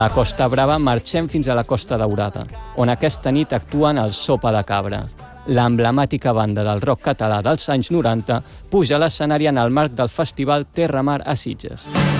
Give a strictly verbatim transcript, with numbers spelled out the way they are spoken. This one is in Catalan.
A Costa Brava marxem fins a la Costa Daurada, on aquesta nit actuen el Sopa de Cabra. L'emblemàtica banda del rock català dels anys noranta puja a l'escenari en el marc del festival Terra Mar a Sitges.